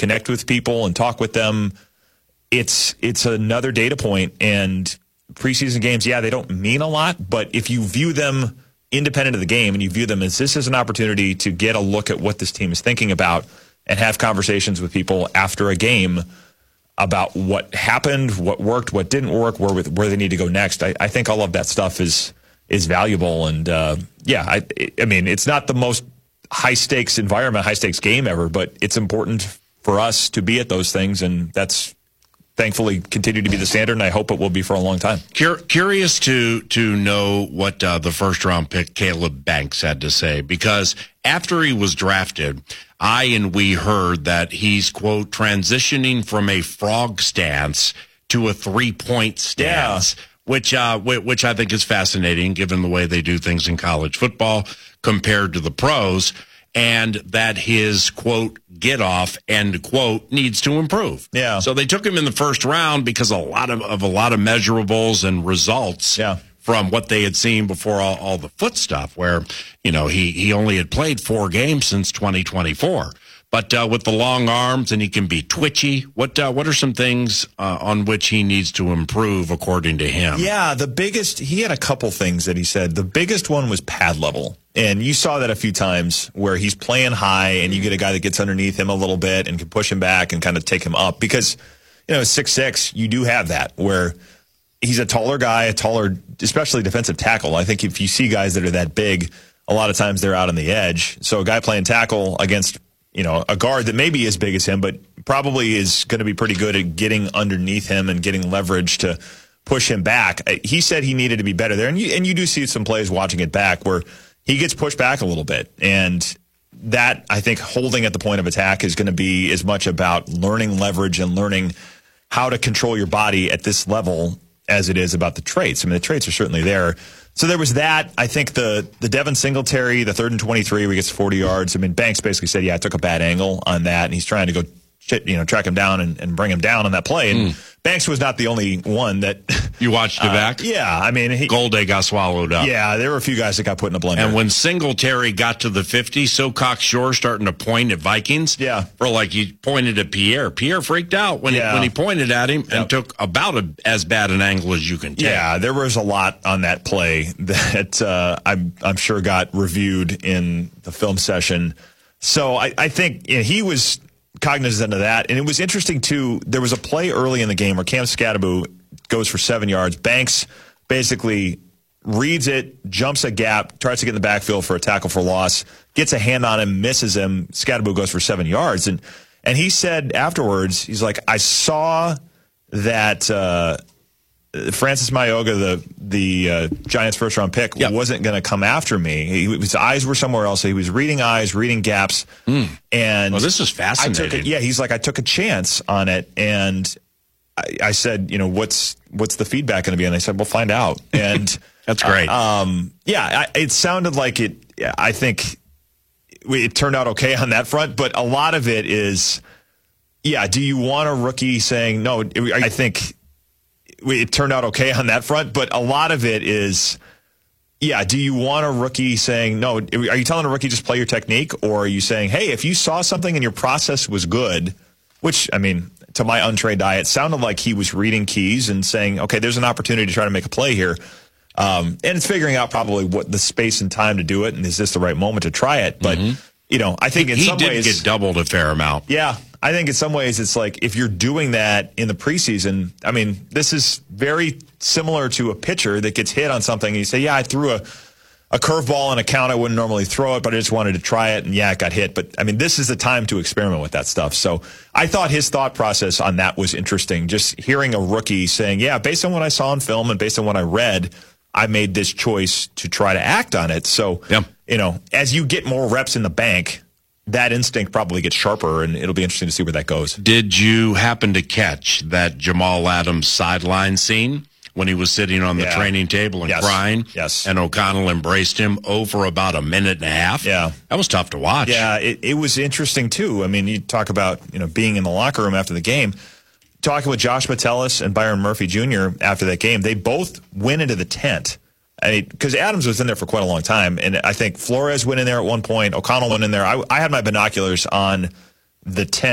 connect with people and talk with them. It's another data point. And preseason games, yeah, they don't mean a lot, but if you view them independent of the game and you view them as this is an opportunity to get a look at what this team is thinking about and have conversations with people after a game about what happened, what worked, what didn't work, where they need to go next. I think all of that stuff is valuable. And, I mean, it's not the most high-stakes environment, high-stakes game ever, but it's important for us to be at those things, and that's thankfully continue to be the standard, and I hope it will be for a long time. Curious to know what the first-round pick Caleb Banks had to say, because after he was drafted, we heard that he's, quote, transitioning from a frog stance to a three-point stance, which I think is fascinating given the way they do things in college football compared to the pros, and that his, quote, get off, end quote, needs to improve. Yeah. So they took him in the first round because a lot of measurables and results from what they had seen before all the foot stuff, where, he only had played 4 games since 2024. But with the long arms, and he can be twitchy. What are some things on which he needs to improve, according to him? Yeah, he had a couple things that he said. The biggest one was pad level. And you saw that a few times where he's playing high and you get a guy that gets underneath him a little bit and can push him back and kind of take him up. Because, 6'6", you do have that where he's a taller guy, especially defensive tackle. I think if you see guys that are that big, a lot of times they're out on the edge. So a guy playing tackle against a guard that may be as big as him, but probably is going to be pretty good at getting underneath him and getting leverage to push him back. He said he needed to be better there. And you do see some plays watching it back where he gets pushed back a little bit. And that, I think, holding at the point of attack is going to be as much about learning leverage and learning how to control your body at this level as it is about the traits. I mean, the traits are certainly there. So there was that. I think the Devin Singletary, the 3rd and 23, where he gets 40 yards. I mean, Banks basically said, I took a bad angle on that, and he's trying to go track him down and bring him down on that play. And Banks was not the only one that... You watched it back? Yeah, I mean... Golday got swallowed up. Yeah, there were a few guys that got put in a blender. And when Singletary got to the 50, so Cocksure starting to point at Vikings. Yeah. He pointed at Pierre. Pierre freaked out when he pointed at him and took about as bad an angle as you can take. Yeah, there was a lot on that play that I'm sure got reviewed in the film session. So I think he was cognizant of that. And it was interesting, too. There was a play early in the game where Cam Scadaboo goes for 7 yards. Banks basically reads it, jumps a gap, tries to get in the backfield for a tackle for loss, gets a hand on him, misses him. Scadaboo goes for 7 yards. And he said afterwards, he's like, I saw that Francis Mayoga, the Giants' first-round pick, wasn't going to come after me. His eyes were somewhere else. He was reading eyes, reading gaps. And this is fascinating. He's like, I took a chance on it, and I said, what's the feedback going to be? And they said, we'll find out. And that's great. It sounded like it. I think it turned out okay on that front, but a lot of it is, do you want a rookie saying no? I think it turned out okay on that front, but a lot of it is, do you want a rookie saying no? Are you telling a rookie just play your technique, or are you saying, hey, if you saw something and your process was good, which, I mean, to my untrained eye, it sounded like he was reading keys and saying, okay, there's an opportunity to try to make a play here. And it's figuring out probably what the space and time to do it, and is this the right moment to try it? But, I think in some ways... He did get doubled a fair amount. Yeah, I think in some ways it's like if you're doing that in the preseason, I mean, this is very similar to a pitcher that gets hit on something, and you say, I threw a curveball on a count. I wouldn't normally throw it, but I just wanted to try it, and it got hit. But, I mean, this is the time to experiment with that stuff. So I thought his thought process on that was interesting, just hearing a rookie saying, based on what I saw on film and based on what I read, I made this choice to try to act on it. So, as you get more reps in the bank, that instinct probably gets sharper, and it'll be interesting to see where that goes. Did you happen to catch that Jamal Adams sideline scene when he was sitting on the training table and crying? Yes. And O'Connell embraced him over about a minute and a half? Yeah. That was tough to watch. Yeah, it was interesting, too. I mean, you talk about, being in the locker room after the game. Talking with Josh Metellus and Byron Murphy Jr. after that game, they both went into the tent. Because Adams was in there for quite a long time, and I think Flores went in there at one point. O'Connell went in there. I had my binoculars on the tent.